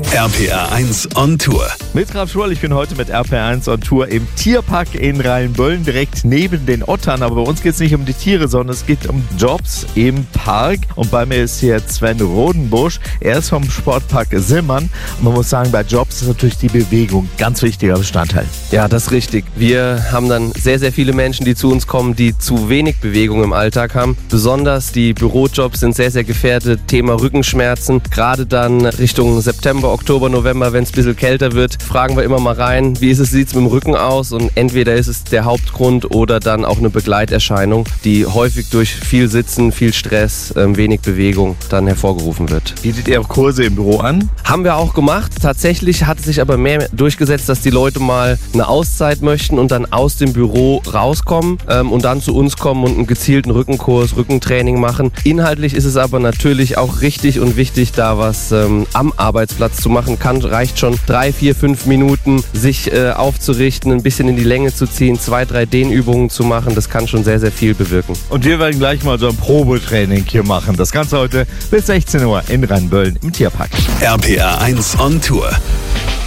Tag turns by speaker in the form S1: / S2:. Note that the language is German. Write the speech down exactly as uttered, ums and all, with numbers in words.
S1: R P R eins on Tour.
S2: Mit Ralf Schurl, ich bin heute mit R P R eins on Tour im Tierpark in Rheinböllen, direkt neben den Ottern. Aber bei uns geht es nicht um die Tiere, sondern es geht um Jobs im Park. Und bei mir ist hier Sven Rodenbusch. Er ist vom Sportpark Simmern. Und man muss sagen, bei Jobs ist natürlich die Bewegung ein ganz wichtiger Bestandteil.
S3: Ja, das ist richtig. Wir haben dann sehr, sehr viele Menschen, die zu uns kommen, die zu wenig Bewegung im Alltag haben. Besonders die Bürojobs sind sehr, sehr gefährdet. Thema Rückenschmerzen. Gerade dann Richtung September, Oktober, November, wenn es ein bisschen kälter wird, fragen wir immer mal rein, wie ist es, sieht es mit dem Rücken aus? Und entweder ist es der Hauptgrund oder dann auch eine Begleiterscheinung, die häufig durch viel Sitzen, viel Stress, ähm, wenig Bewegung dann hervorgerufen wird.
S2: Bietet ihr auch Kurse im Büro an?
S3: Haben wir auch gemacht. Tatsächlich hat sich aber mehr durchgesetzt, dass die Leute mal eine Auszeit möchten und dann aus dem Büro rauskommen ähm, und dann zu uns kommen und einen gezielten Rückenkurs, Rückentraining machen. Inhaltlich ist es aber natürlich auch richtig und wichtig, da was ähm, am Arbeitsplatz zu machen. Kann, reicht schon drei, vier, fünf Minuten, sich äh, aufzurichten, ein bisschen in die Länge zu ziehen, zwei, drei Dehnübungen zu machen. Das kann schon sehr, sehr viel bewirken.
S2: Und wir werden gleich mal so ein Probetraining hier machen. Das Ganze heute bis sechzehn Uhr in Rheinböllen im Tierpark.
S1: R P R eins on Tour.